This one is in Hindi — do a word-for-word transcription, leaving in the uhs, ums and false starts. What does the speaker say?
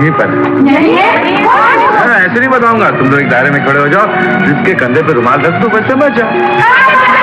यहीं पर नहीं है। ऐसे नहीं बताऊंगा, तुम लोग एक दायरे में खड़े हो जाओ, जिसके कंधे पे रुमाल रख दो, बस समझ जाओ।